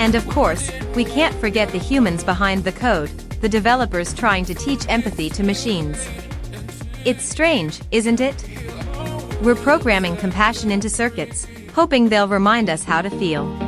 And of course, we can't forget the humans behind the code, the developers trying to teach empathy to machines. It's strange, isn't it? We're programming compassion into circuits, hoping they'll remind us how to feel.